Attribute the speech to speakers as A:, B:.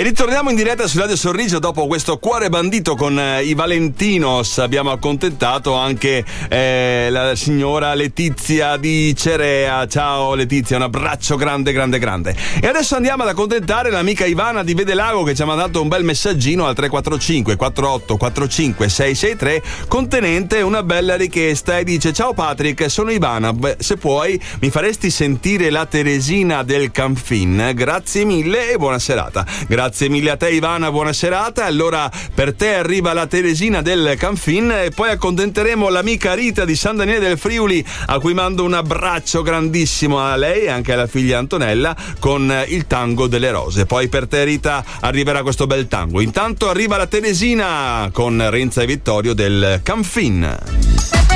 A: E ritorniamo in diretta su Radio Sorriso dopo questo Cuore Bandito con i Valentinos. Abbiamo accontentato anche la signora Letizia di Cerea. Ciao Letizia, un abbraccio grande. E adesso andiamo ad accontentare l'amica Ivana di Vedelago, che ci ha mandato un bel messaggino al 345 48 45 663 contenente una bella richiesta e dice: ciao Patrick, sono Ivana, se puoi mi faresti sentire la Teresina del Canfin, grazie mille e buona serata. Grazie mille a te Ivana, buona serata. Allora per te arriva la Teresina del Canfin e poi accontenteremo l'amica Rita di San Daniele del Friuli, a cui mando un abbraccio grandissimo, a lei e anche alla figlia Antonella, con il tango delle rose. Poi per te Rita arriverà questo bel tango. Intanto arriva la Teresina con Renza e Vittorio del Canfin.